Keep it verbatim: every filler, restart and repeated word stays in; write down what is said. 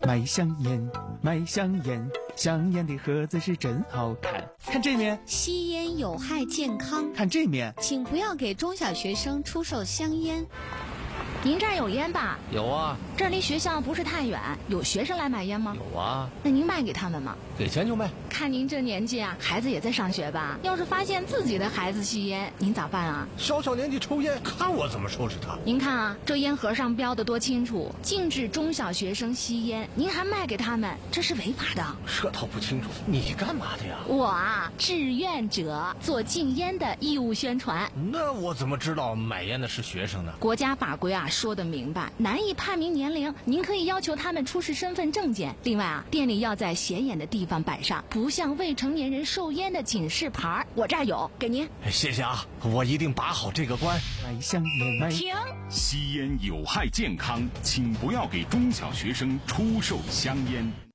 卖香烟，卖香烟，香烟的盒子是真好看。看这面， 吸烟有害健康。 看这面， 请不要给中小学生出售香烟。 您这儿有烟吧？ 有啊。 这儿离学校不是太远，有学生来买烟吗？ 有啊。 那您卖给他们吗？ 给钱就卖。 看您这年纪啊，孩子也在上学吧？要是发现自己的孩子吸烟，您咋办啊？ 小小年纪抽烟，看我怎么收拾他。 您看啊，这烟盒上标的多清楚，禁止中小学生吸烟，您还卖给他们，这是违法的。 这倒不清楚，你干嘛的呀？ 我啊，志愿者，做禁烟的义务宣传。 那我怎么知道买烟的是学生呢？ 国家法规啊说得明白，难以判明年龄，您可以要求他们出示身份证件。另外啊，店里要在显眼的地方摆上不向未成年人售烟的警示牌，我这儿有，给您。 谢谢啊，我一定把好这个关。 卖香烟，卖停！ 吸烟有害健康，请不要给中小学生出售香烟。